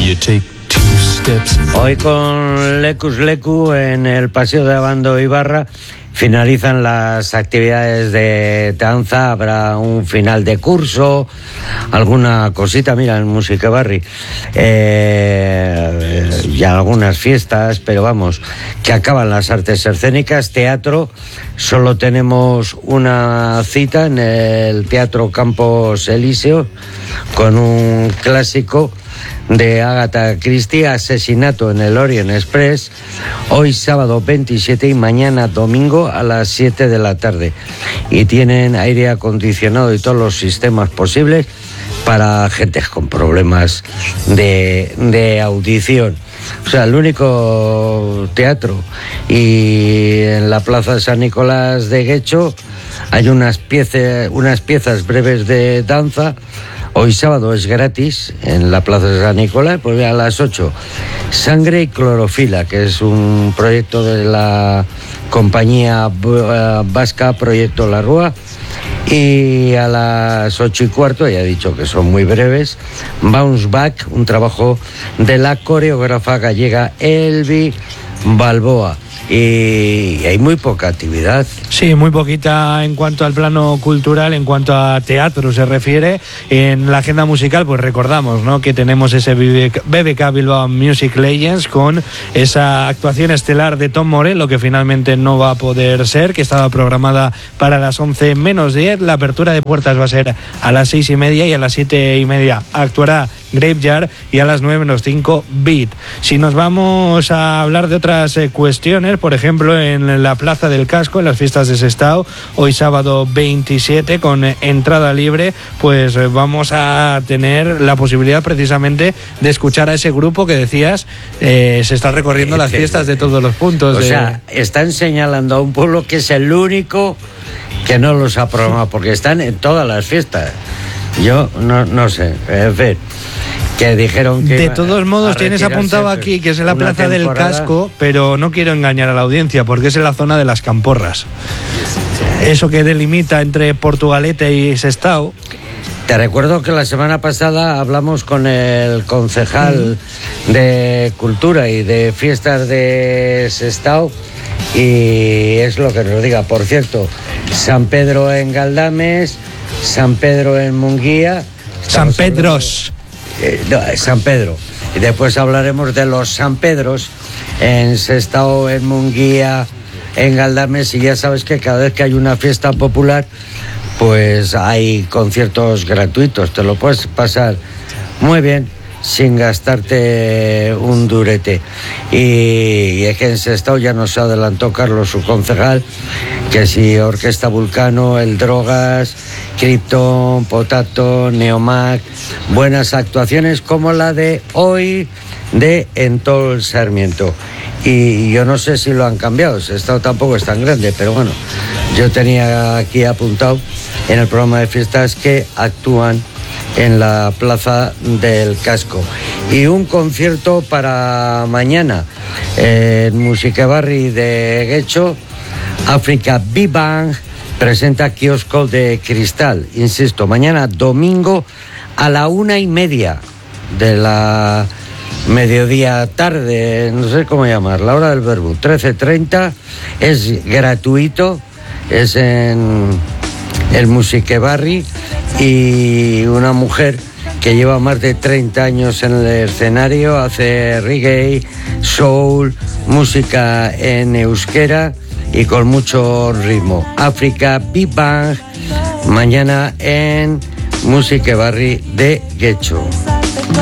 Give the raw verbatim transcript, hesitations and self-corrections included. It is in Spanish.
You take two steps. Hoy con Lecus Lecu en el Paseo de Abando Ibarra finalizan las actividades de danza, habrá un final de curso, alguna cosita, mira, en Música Barri, eh, ya algunas fiestas, pero vamos, que acaban las artes escénicas. Teatro, solo tenemos una cita en el Teatro Campos Elíseos con un clásico de Agatha Christie, Asesinato en el Orient Express, hoy sábado veintisiete y mañana domingo a las siete de la tarde. Y tienen aire acondicionado y todos los sistemas posibles para gente con problemas de, de audición. O sea, el único teatro. Y en la Plaza de San Nicolás de Guecho hay unas piezas, unas piezas breves de danza. Hoy sábado es gratis en la Plaza de San Nicolás, pues a las ocho. Sangre y Clorofila, que es un proyecto de la compañía vasca Proyecto La Rúa. Y a las ocho y cuarto, ya he dicho que son muy breves, Bounce Back, un trabajo de la coreógrafa gallega Elvi Balboa. Y hay muy poca actividad. Sí, muy poquita en cuanto al plano cultural, en cuanto a teatro se refiere. En la agenda musical, pues recordamos, ¿no?, que tenemos ese B B K Bilbao Music Legends con esa actuación estelar de Tom Morello, que finalmente no va a poder ser, que estaba programada para las once menos diez. La apertura de puertas va a ser a las seis y media y a las siete y media actuará Graveyard y a las nueve menos cinco Beat. Si nos vamos a hablar de otras eh, cuestiones, por ejemplo, en la Plaza del Casco, en las fiestas de Sestao, hoy sábado veintisiete, con eh, entrada libre, pues eh, vamos a tener la posibilidad precisamente de escuchar a ese grupo que decías, eh, se está recorriendo las fiestas de todos los puntos. O de... sea, están señalando a un pueblo que es el único que no los ha programado, porque están en todas las fiestas. Yo no, no sé, en fin, que dijeron que... De todos modos tienes apuntado aquí que es en la Plaza del Casco, pero no quiero engañar a la audiencia porque es en la zona de las Camporras. Eso que delimita entre Portugalete y Sestao. Te recuerdo que la semana pasada hablamos con el concejal de Cultura y de Fiestas de Sestao y es lo que nos diga. Por cierto, San Pedro en Galdames, San Pedro en Munguía. San Pedros. Eh, no, San Pedro. Y después hablaremos de los San Pedros en Sestao, en Munguía, en Galdames. Y ya sabes que cada vez que hay una fiesta popular, pues hay conciertos gratuitos. Te lo puedes pasar muy bien sin gastarte un durete. Y, y es que en Sestao ya nos adelantó Carlos, su concejal, que si Orquesta Vulcano, El Drogas, Krypton, Potato, Neomac, buenas actuaciones como la de hoy de Entol Sarmiento. Y yo no sé si lo han cambiado, Sestao tampoco es tan grande, pero bueno, yo tenía aquí apuntado en el programa de fiestas que actúan en la Plaza del Casco. Y un concierto para mañana en Música Barri de Guecho, África Big Bang presenta Kiosco de Cristal. Insisto, mañana domingo a la una y media de la mediodía tarde, no sé cómo llamar, la hora del verbo, trece treinta, es gratuito, es en el Música Barri, y una mujer que lleva más de treinta años en el escenario, hace reggae, soul, música en euskera y con mucho ritmo. África Big Bang, mañana en Música Barri de Guecho.